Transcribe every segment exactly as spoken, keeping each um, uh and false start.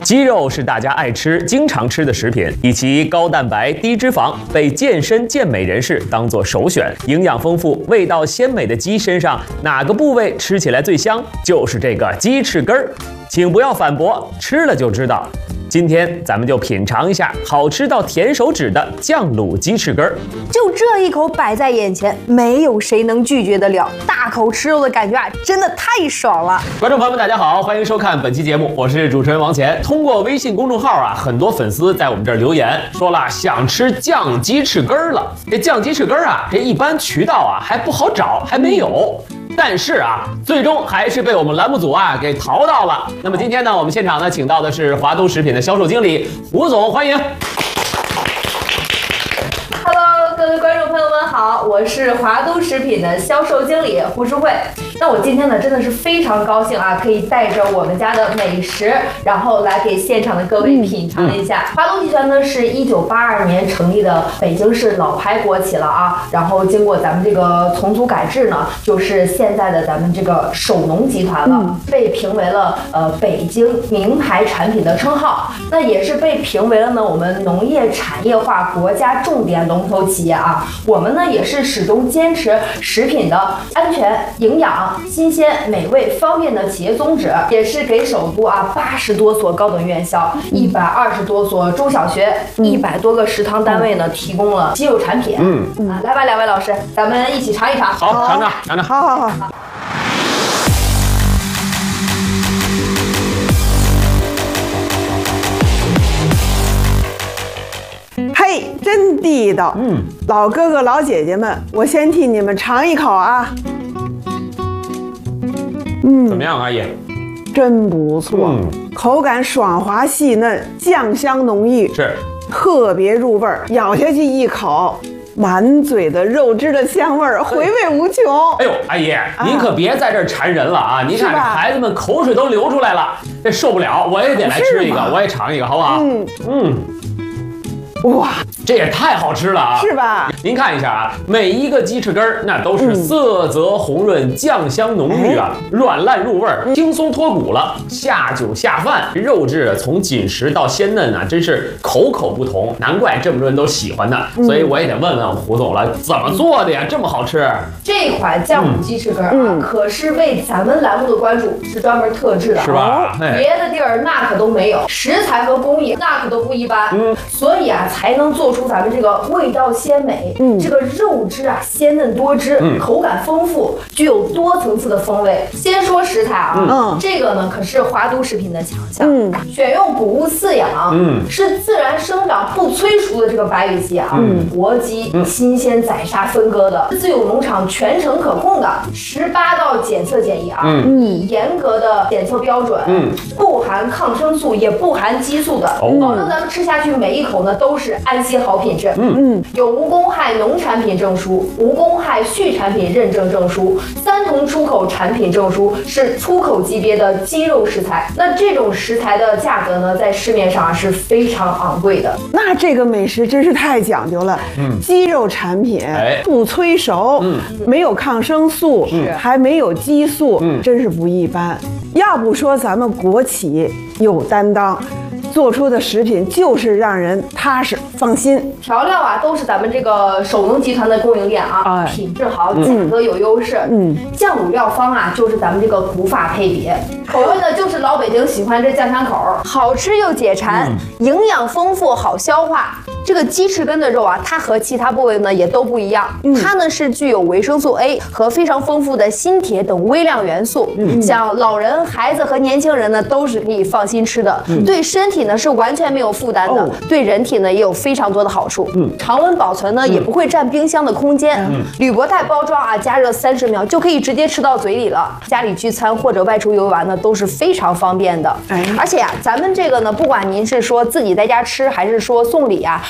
鸡肉是大家爱吃、经常吃的食品，以其高蛋白、低脂肪，被健身健美人士当作首选。营养丰富、味道鲜美的鸡身上，哪个部位吃起来最香？就是这个鸡翅根儿。请不要反驳，吃了就知道。今天咱们就品尝一下好吃到甜手指的酱卤鸡翅根儿。 就这一口摆在眼前，没有谁能拒绝得了。大口吃肉的感觉啊，真的太爽了！ 观众朋友们，大家好，欢迎收看本期节目，我是主持人王乾。通过微信公众号啊，很多粉丝在我们这儿留言说了想吃酱鸡翅根儿了。这酱鸡翅根儿啊，这一般渠道啊还不好找，还没有。但是啊，最终还是被我们栏目组啊给淘到了。那么今天呢，我们现场呢请到的是华都食品的销售经理胡总，欢迎。 Hello， 各位观众朋友们好，我是华都食品的销售经理胡淑慧。那我今天呢真的是非常高兴啊，可以带着我们家的美食，然后来给现场的各位品尝一下。嗯嗯、华都集团呢是一九八二年成立的北京市老牌国企了啊，然后经过咱们这个重组改制呢，就是现在的咱们这个首农集团了，嗯、被评为了呃北京名牌产品的称号，那也是被评为了呢我们农业产业化国家重点龙头企业啊。我们呢也是始终坚持食品的安全、营养、新鲜、美味、方便的企业宗旨，也是给首都啊八十多所高等院校、一百二十多所中小学、一百多个食堂单位呢提供了鸡肉产品。嗯啊，来吧，两位老师，咱们一起尝一尝。 好，尝尝，尝尝。 好好好。好嘿，真地道！嗯，老哥哥老姐姐们，我先替你们尝一口啊。 嗯，怎么样，阿姨？ 真不错，嗯、口感爽滑细嫩，酱香浓郁， 是特别入味儿。咬下去一口，满嘴的肉汁的香味儿，回味无穷。 哎呦，阿姨，您可别在这儿馋人了啊！您看孩子们口水都流出来了，这受不了，我也得来吃一个，我也尝一个，好不好？嗯嗯。 哇， 这也太好吃了啊！ 是吧？ 您看一下啊，每一个鸡翅根儿那都是色泽红润、酱香浓郁啊，嗯、软烂入味儿，轻松脱骨了，下酒下饭。肉质从紧实到鲜嫩啊，真是口口不同，难怪这么多人都喜欢呢。嗯、所以我也得问问胡总了，怎么做的呀？这么好吃？ 这款酱卤鸡翅根儿啊，嗯、可是为咱们栏目的关注是专门特制的， 是吧？ 别的地儿那可都没有，食材和工艺那可都不一般。嗯，所以啊。才能做出咱们这个味道鲜美，嗯，这个肉质啊鲜嫩多汁，嗯，口感丰富，具有多层次的风味。先说食材啊，嗯，这个呢可是华都食品的强项，嗯，选用谷物饲养，嗯，是自然生长不催熟的这个白羽鸡啊，嗯，活鸡，嗯、新鲜宰杀分割的，自有农场全程可控的，十八道检测检疫啊，嗯，以严格的检测标准，嗯，不含抗生素也不含激素的，哦、保证咱们吃下去每一口呢都是安心好品质，嗯嗯，有无公害农产品证书、无公害畜产品认证证书、三重出口产品证书，是出口级别的鸡肉食材。那这种食材的价格呢，在市面上啊是非常昂贵的。 那这个美食真是太讲究了，嗯，鸡肉产品不催熟，嗯，没有抗生素，嗯，还没有激素，嗯，真是不一般。要不说咱们国企有担当。做出的食品就是让人踏实放心， 调料啊都是咱们这个首农集团的供应链啊，哎、品质好，价格有优势。嗯，酱卤料方啊就是咱们这个古法配比，口味呢就是老北京喜欢这酱香口，好吃又解馋，嗯、营养丰富，好消化。这个鸡翅根的肉啊，它和其他部位呢也都不一样，嗯、它呢是具有维生素 A 和非常丰富的锌铁等微量元素，嗯、像老人、孩子和年轻人呢都是可以放心吃的，嗯、对身体呢是完全没有负担的，哦、对人体呢也有非常多的好处。嗯，常温保存呢、嗯、也不会占冰箱的空间，嗯、铝箔袋包装啊，加热三十秒就可以直接吃到嘴里了。家里聚餐或者外出游玩呢都是非常方便的。哎，而且啊，咱们这个呢，不管您是说自己在家吃，还是说送礼啊。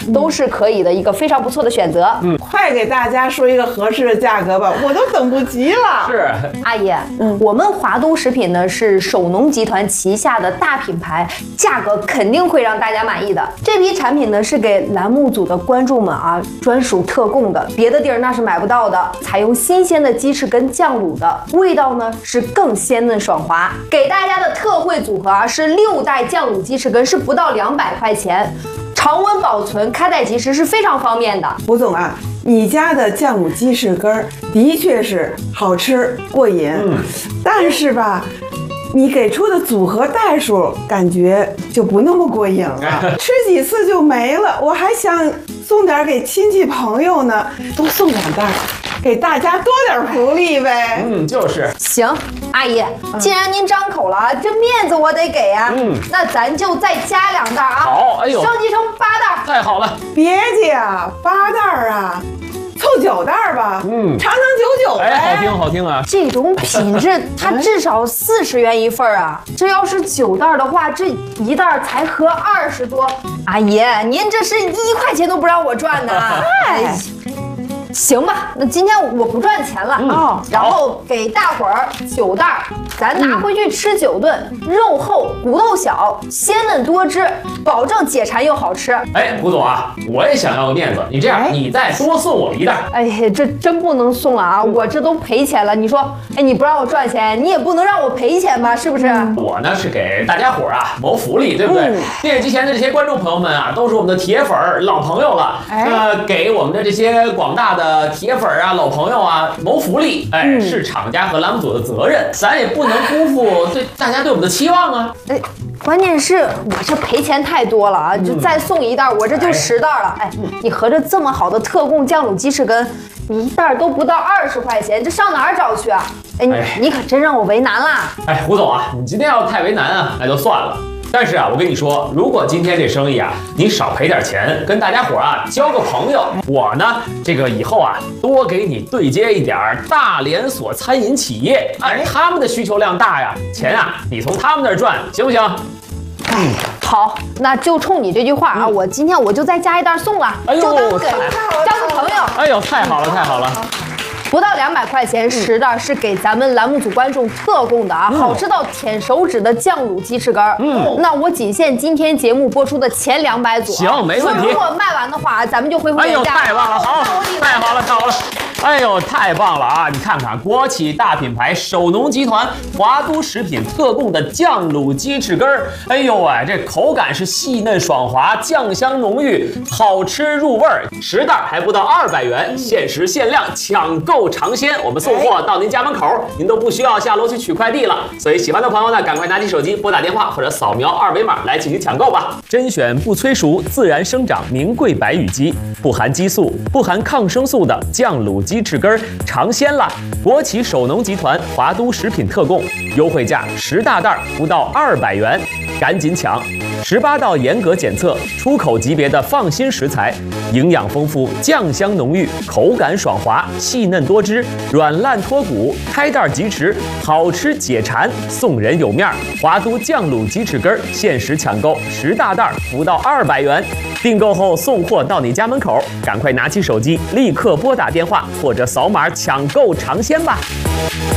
都是可以的一个非常不错的选择。 嗯，快给大家说一个合适的价格吧，我都等不及了。 是， 阿姨，嗯，我们华都食品呢是首农集团旗下的大品牌，价格肯定会让大家满意的。这批产品呢是给栏目组的观众们啊专属特供的，别的地儿那是买不到的。采用新鲜的鸡翅根酱卤的，味道呢是更鲜嫩爽滑。给大家的特惠组合啊是六袋酱卤鸡翅根，是不到两百块钱。常温保存，开袋即食是非常方便的。 胡总啊，你家的酱卤鸡翅根儿的确是好吃过瘾，嗯，但是吧，你给出的组合袋数感觉就不那么过瘾了，吃几次就没了。我还想送点给亲戚朋友呢，多送两袋，给大家多点福利呗。 嗯，就是。 行，阿姨，既然您张口了，这面子我得给啊。嗯，那咱就再加两袋啊。 好，哎呦， 升级成八袋。 太好了。 别介，八袋啊。凑九袋吧，嗯，长长久久呗。 哎，好听好听啊！ 这种品质，它至少四十元一份啊。这要是九袋的话，这一袋才合二十多。阿姨，您这是一块钱都不让我赚呢。哎，行吧，那今天我不赚钱了啊，然后给大伙儿九袋，咱拿回去吃九顿，肉厚骨头小，鲜嫩多汁，保证解馋又好吃。 哎，胡总啊，我也想要个面子，你这样，你再多送我一袋。 哎呀，这真不能送啊！我这都赔钱了。你说，哎，你不让我赚钱，你也不能让我赔钱吧？是不是？ 我呢是给大家伙儿啊谋福利，对不对？电视机前的这些观众朋友们啊，都是我们的铁粉儿、老朋友了。呃，给我们的这些广大的铁粉儿啊、老朋友啊谋福利，哎，是厂家和栏目组的责任，咱也不能辜负对大家对我们的期望啊。 哎，关键是我这赔钱太多了啊！就再送一袋，我这就十袋了。哎，你合着这么好的特供酱卤鸡翅根，一袋都不到二十块钱，这上哪儿找去啊？哎，你你可真让我为难了。 哎，胡总啊，你今天要太为难啊，那就算了。但是啊，我跟你说，如果今天这生意啊，你少赔点钱，跟大家伙啊交个朋友，我呢，这个以后啊，多给你对接一点大连锁餐饮企业，哎，他们的需求量大呀，钱啊，你从他们那儿赚，行不行？ 嗯，好，那就冲你这句话啊，嗯、我今天我就再加一袋送了，哎呦，就当给交个朋友。 哎呦，太好了，太好了。 不到两百块钱十袋是给咱们栏目组观众特供的啊，好吃到舔手指的酱卤鸡翅根。嗯，那我仅限今天节目播出的前两百组。 行，没问题。 如果卖完的话，咱们就恢复原价。 哎呦，太棒了，好，太好了，太好了。哎呦，太棒了啊！你看看，国企大品牌首农集团华都食品特供的酱卤鸡翅根儿，哎呦喂，这口感是细嫩爽滑，酱香浓郁，好吃入味儿。十袋还不到二百元，限时限量，抢购尝鲜。我们送货到您家门口，您都不需要下楼去取快递了。所以喜欢的朋友呢，赶快拿起手机拨打电话或者扫描二维码来进行抢购吧。甄选不催熟、自然生长名贵白羽鸡，不含激素、不含抗生素的酱卤鸡翅根尝鲜啦！国企首农集团华都食品特供，优惠价十大袋不到二百元，赶紧抢！十八道严格检测、出口级别的放心食材，营养丰富，酱香浓郁，口感爽滑，细嫩多汁，软烂脱骨，开袋即食，好吃解馋，送人有面。华都酱卤鸡翅根限时抢购十大袋不到二百元，订购后送货到你家门口，赶快拿起手机，立刻拨打电话或者扫码抢购尝鲜吧。